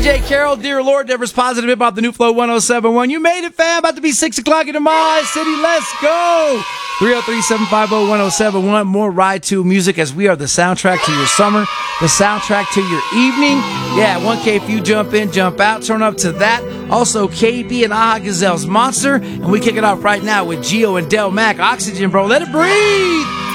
DJ Carroll, Dear Lord, Deborah's Positive Hip Hop, the new Flow 107.1. You made it, fam. About to be 6 o'clock in the Mile City. Let's go. 303-750-1071. More Ride to music as we are the soundtrack to your summer, the soundtrack to your evening. Yeah, 1K if you jump in, jump out. Turn up to that. Also, KB and Aha Gazelle's Monster. And we kick it off right now with Gio and Del Mac. Oxygen, bro. Let it breathe.